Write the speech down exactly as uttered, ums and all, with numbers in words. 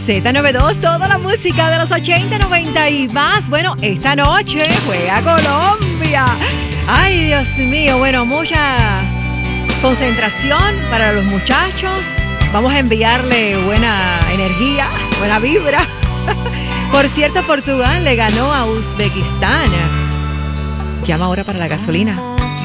Z noventa y dos, toda la música de los ochenta, noventa y más. Bueno, esta noche juega Colombia. Ay, Dios mío, bueno, mucha concentración para los muchachos. Vamos a enviarle buena energía, buena vibra. Por cierto, Portugal le ganó a Uzbekistán. Llama ahora para la gasolina.